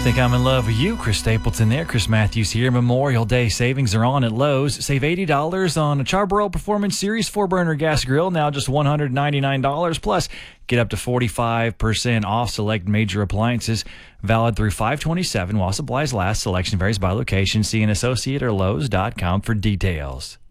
Think I'm in love with you, Chris Stapleton there. Chris Matthews here. Memorial Day savings are on at Lowe's. Save $80 on a Char-Broil Performance Series 4-burner gas grill, now just $199. Plus, get up to 45% off select major appliances. Valid through 5/27 while supplies last. Selection varies by location. See an associate or Lowes.com for details.